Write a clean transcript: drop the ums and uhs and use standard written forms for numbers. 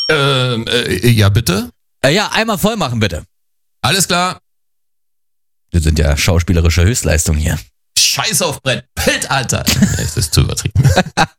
Ja, bitte? Ja, einmal voll machen, bitte. Alles klar. Wir sind ja schauspielerische Höchstleistung hier. Scheiß auf Brett. Bild, Alter. Das ist zu übertrieben.